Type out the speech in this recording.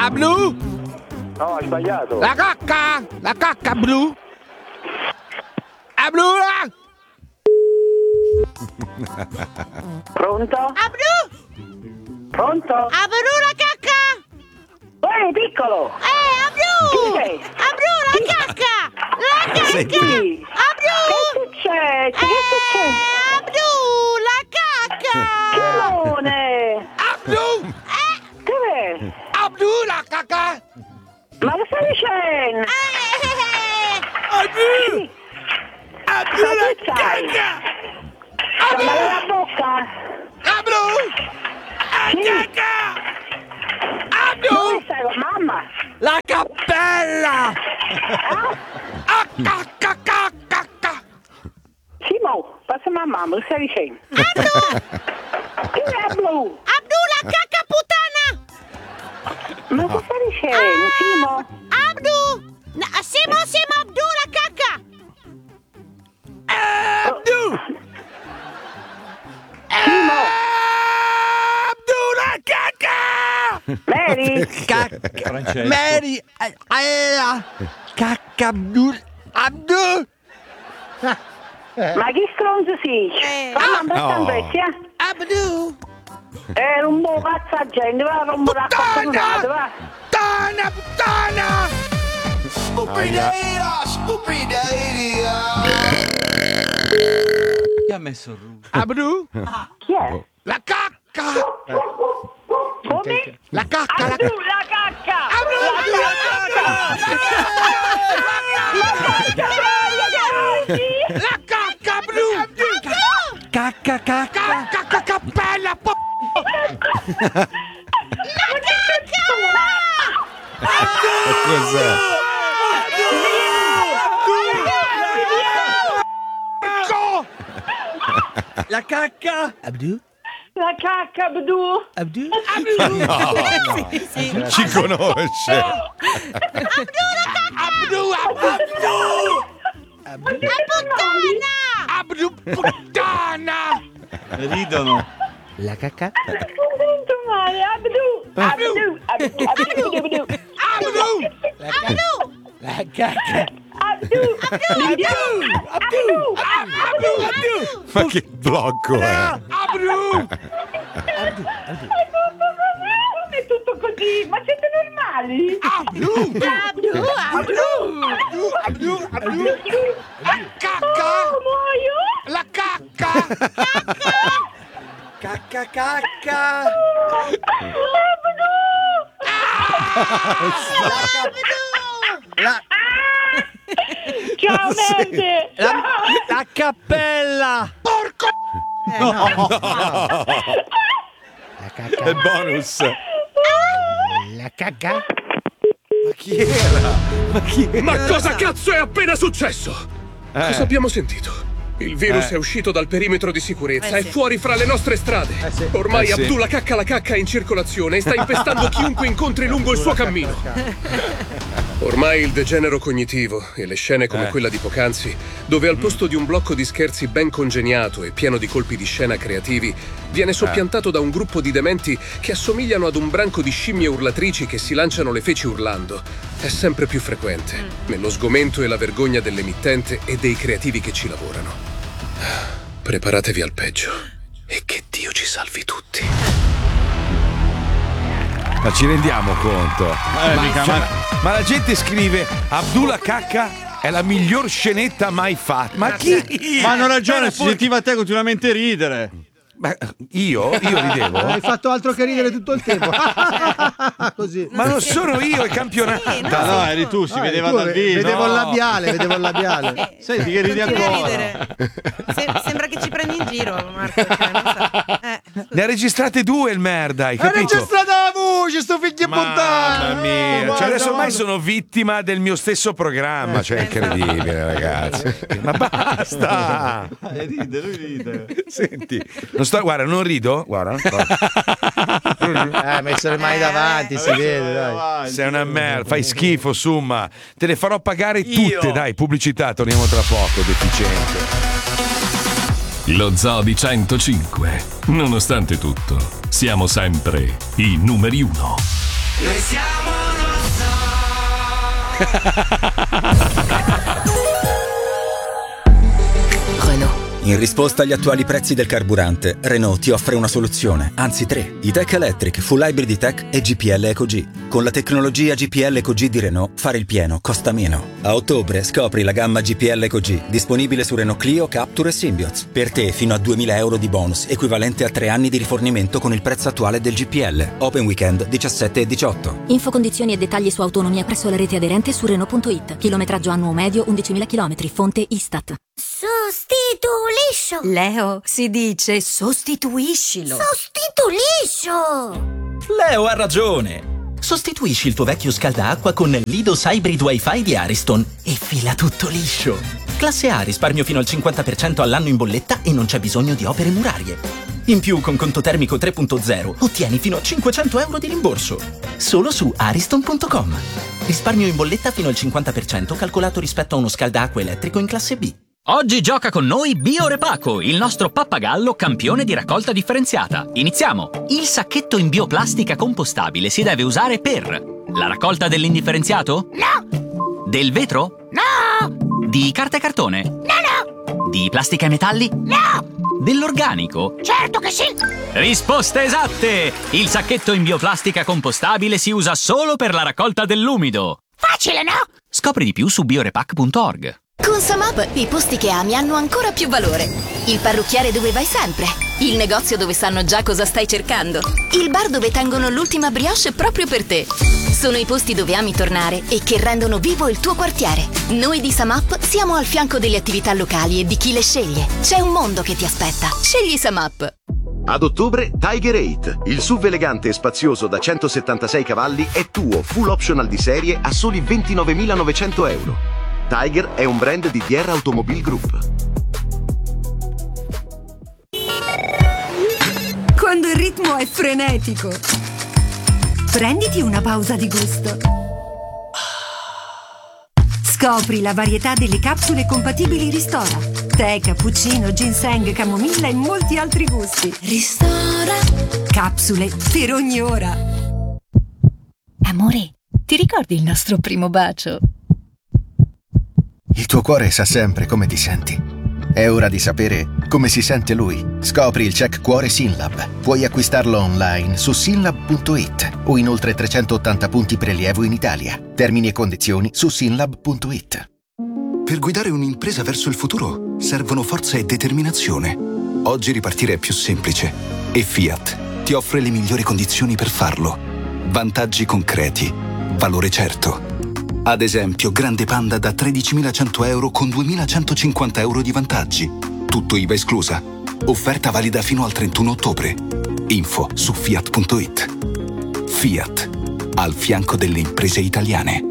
blu? No, hai sbagliato. La cacca blu? A blu? Pronto? A blu? Pronto? A blu la cacca? Ehi, piccolo! A blu! Chi sei? A blu la cacca! La cacca! Chi? A blu! Che succede? Che succede? A blu la cacca! Chilone! A blu? Che è? A blu la cacca? Ma che stai dicendo? A blu? A blu Ma la che sai? cacca? A Ma blu? la bocca? A blu? A Sì. cacca? A blu? Dove stai con mamma? La cappella! A cacca cacca! Simo, passa mamma, che stai dicendo? Che è blu? A blu la cacca puttana! Ma che stai dicendo, Simo? A blu! Simo, a blu la cacca! Abdu! Simo! Abdu la cacca! Mary? Francesco. Mary! Cacca Abdu! Abdu! Ma chi stronzo sei? Fammi un po' tempestia. Abdu! Era un po' cazzo gente, va a rompere la Puttana! va. Puttana! Chi ha messo il russo? Abdu! Chi è? La cacca! Come? La cacca! La Abdu, la cacca! Abdu! La cacca blu! Cacca. Cacca cappella! Cos'è? La cacca. Abdu? La cacca, Abdu! Abdu? Ci conosce. Abdu! Abdu puttana! Ridono. La cacca? Sento male, Abdu! Abdu! Abdu! Abdu! Abdu! La cacca! Abdu! Ma che blocco è? Abdu! Non è tutto così, ma siete normali? Abdu! La cacca! Muoio? La cacca! Cacca. Ciao, merde! La cappella. Porco! È il bonus. La cacca? Ma chi era? Ma cosa cazzo è appena successo? Cosa abbiamo sentito? Il virus è uscito dal perimetro di sicurezza, è fuori fra le nostre strade. Ormai sì. Abdullah Cacca la cacca è in circolazione e sta infestando chiunque incontri lungo il suo cammino. Ormai il degenero cognitivo e le scene come quella di poc'anzi, dove al posto di un blocco di scherzi ben congegnato e pieno di colpi di scena creativi, viene soppiantato da un gruppo di dementi che assomigliano ad un branco di scimmie urlatrici che si lanciano le feci urlando, è sempre più frequente, nello sgomento e la vergogna dell'emittente e dei creativi che ci lavorano. Preparatevi al peggio e che Dio ci salvi tutti. Ma ci rendiamo conto? Ma la gente scrive Abdullah Cacca è la miglior scenetta mai fatta. Ma chi? Ma hanno ragione, si sentiva a te continuamente ridere. Ma io ridevo? Hai fatto altro che ridere tutto il tempo. Così. Ma non sono io, è campionato. No, eri tu, si vedeva dal vivo. Vedevo il labiale. Senti che ridi Continua a ancora. ridere. Sembra che ci prendi in giro, Marco. Cioè, non so. Ne ha registrate 2 il merda, hai Hai capito? registrato la voce, sto figlio di puttana. Mamma mia, Guarda, cioè adesso ormai guarda. sono vittima del mio stesso programma, cioè è incredibile, ragazzi. Ma basta! Ride, lui ride. Senti, guarda, non rido, guarda. Messo le mani davanti, si vede, dai. Sei una merda, fai schifo, Summa. Te le farò pagare tutte, dai, pubblicità, torniamo tra poco, deficiente. Lo Zoo di 105. Nonostante tutto, siamo sempre i numeri 1. Noi siamo In risposta agli attuali prezzi del carburante, Renault ti offre una soluzione, anzi 3. E-Tech Electric, Full Hybrid E-Tech e GPL EcoG. Con la tecnologia GPL EcoG di Renault, fare il pieno costa meno. A ottobre scopri la gamma GPL EcoG, disponibile su Renault Clio, Captur e Symbioz. Per te fino a 2.000 euro di bonus, equivalente a 3 anni di rifornimento con il prezzo attuale del GPL. Open Weekend 17 e 18. Info, condizioni e dettagli su autonomia presso la rete aderente su Renault.it. Chilometraggio annuo medio 11.000 km. Fonte Istat. Sostituiscio. Leo, si dice sostituiscilo. Sostituiscio. Leo ha ragione. Sostituisci il tuo vecchio scaldaacqua con l'Idos Hybrid Wi-Fi di Ariston e fila tutto liscio. Classe A, risparmio fino al 50% all'anno in bolletta e non c'è bisogno di opere murarie. In più, con conto termico 3.0, ottieni fino a 500 euro di rimborso. Solo su ariston.com. Risparmio in bolletta fino al 50% calcolato rispetto a uno scaldaacqua elettrico in classe B. Oggi gioca con noi Biorepaco, il nostro pappagallo campione di raccolta differenziata. Iniziamo! Il sacchetto in bioplastica compostabile si deve usare per la raccolta dell'indifferenziato? No! Del vetro? No! Di carta e cartone? No! Di plastica e metalli? No! Dell'organico? Certo che sì! Risposte esatte! Il sacchetto in bioplastica compostabile si usa solo per la raccolta dell'umido. Facile, no? Scopri di più su biorepac.org. Con Samap i posti che ami hanno ancora più valore. Il parrucchiere dove vai sempre. Il negozio dove sanno già cosa stai cercando. Il bar dove tengono l'ultima brioche proprio per te. Sono i posti dove ami tornare e che rendono vivo il tuo quartiere. Noi di Samap siamo al fianco delle attività locali e di chi le sceglie. C'è un mondo che ti aspetta. Scegli Samap. Ad ottobre Tiger 8, il SUV elegante e spazioso da 176 cavalli è tuo, full optional di serie a soli 29.900 euro. Tiger è un brand di DR Automobile Group. Quando il ritmo è frenetico, prenditi una pausa di gusto. Scopri la varietà delle capsule compatibili Ristora. Tè, cappuccino, ginseng, camomilla e molti altri gusti. Ristora. Capsule per ogni ora. Amore, ti ricordi il nostro primo bacio? Il tuo cuore sa sempre come ti senti. È ora di sapere come si sente lui. Scopri il check cuore Synlab. Puoi acquistarlo online su synlab.it o in oltre 380 punti prelievo in Italia. Termini e condizioni su synlab.it. Per guidare un'impresa verso il futuro servono forza e determinazione. Oggi ripartire è più semplice e Fiat ti offre le migliori condizioni per farlo. Vantaggi concreti, valore certo. Ad esempio, Grande Panda da 13.100 euro con 2.150 euro di vantaggi. Tutto IVA esclusa. Offerta valida fino al 31 ottobre. Info su fiat.it. Fiat, al fianco delle imprese italiane.